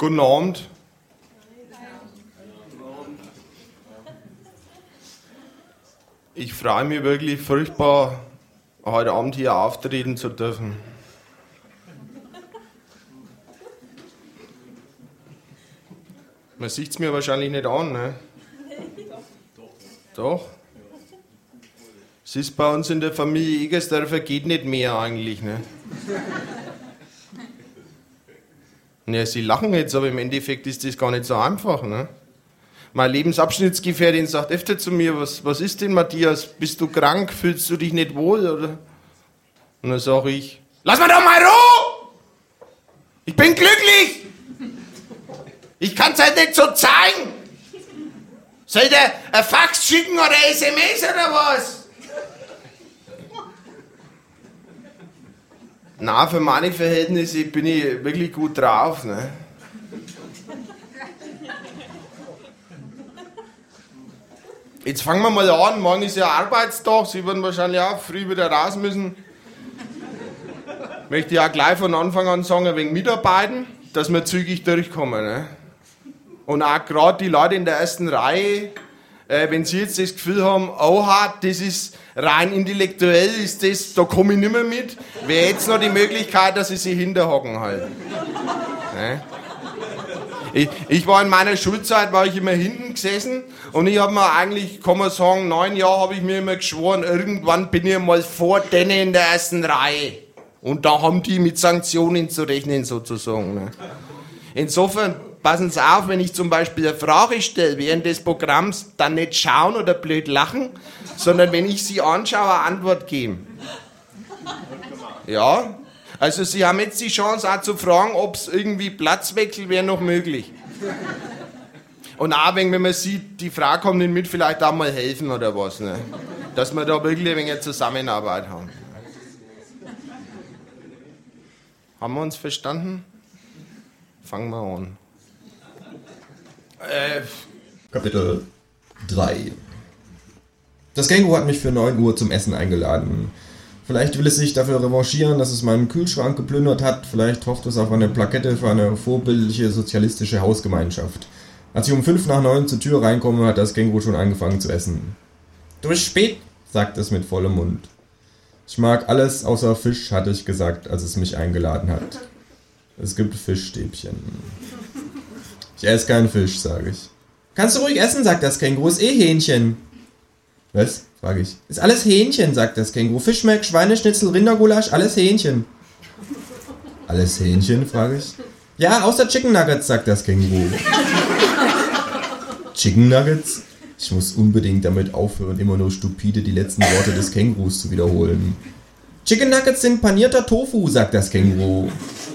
Guten Abend. Ich freue mich wirklich furchtbar, heute Abend hier auftreten zu dürfen. Man sieht es mir wahrscheinlich nicht an, ne? Doch. Es ist bei uns in der Familie Egersdörfer geht nicht mehr eigentlich, ne? Ja, Sie lachen jetzt, aber im Endeffekt ist das gar nicht so einfach, ne? Meine Lebensabschnittsgefährtin sagt öfter zu mir, was ist denn, Matthias? Bist du krank? Fühlst du dich nicht wohl, oder? Und dann sage ich, lass mir doch mal Ruhe! Ich bin glücklich! Ich kann es halt nicht so zeigen! Soll ich dir ein Fax schicken oder SMS oder was? Na, für meine Verhältnisse bin ich wirklich gut drauf, ne? Jetzt fangen wir mal an, morgen ist ja Arbeitstag, Sie werden wahrscheinlich auch früh wieder raus müssen. Möchte ich auch gleich von Anfang an sagen, ein wenig mitarbeiten, dass wir zügig durchkommen, ne? Und auch gerade die Leute in der ersten Reihe, wenn Sie jetzt das Gefühl haben, oha, das ist rein intellektuell, ist das, da komme ich nicht mehr mit, wäre jetzt noch die Möglichkeit, dass Sie sich hinterhocken halt. Ne? Ich war in meiner Schulzeit, war ich immer hinten gesessen und ich habe mir eigentlich, kann man sagen, 9 Jahre habe ich mir immer geschworen, irgendwann bin ich mal vor denen in der ersten Reihe. Und da haben die mit Sanktionen zu rechnen sozusagen. Ne? Insofern, passen Sie auf, wenn ich zum Beispiel eine Frage stelle während des Programms, dann nicht schauen oder blöd lachen, sondern wenn ich Sie anschaue, eine Antwort geben. Ja? Also Sie haben jetzt die Chance auch zu fragen, ob es irgendwie Platzwechsel wäre noch möglich. Und auch wenn man sieht, die Frau kommt nicht mit, vielleicht auch mal helfen oder was. Ne? Dass wir da wirklich ein wenig Zusammenarbeit haben. Haben wir uns verstanden? Fangen wir an. Kapitel 3. Das Känguru hat mich für 9 Uhr zum Essen eingeladen. Vielleicht will es sich dafür revanchieren, dass es meinen Kühlschrank geplündert hat. Vielleicht hofft es auf eine Plakette für eine vorbildliche sozialistische Hausgemeinschaft. Als ich um 8:55 zur Tür reinkomme, hat das Känguru schon angefangen zu essen. Du bist spät, sagt es mit vollem Mund. Ich mag alles außer Fisch, hatte ich gesagt, als es mich eingeladen hat. Es gibt Fischstäbchen. Ich esse keinen Fisch, sage ich. Kannst du ruhig essen, sagt das Känguru, ist eh Hähnchen. Was? Frage ich. Ist alles Hähnchen, sagt das Känguru. Fischmeck, Schweineschnitzel, Rindergulasch, alles Hähnchen. Alles Hähnchen, frage ich. Ja, außer Chicken Nuggets, sagt das Känguru. Chicken Nuggets? Ich muss unbedingt damit aufhören, immer nur stupide die letzten Worte des Kängurus zu wiederholen. Chicken Nuggets sind panierter Tofu, sagt das Känguru.